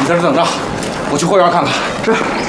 你在这等着，我去后院看看。 是。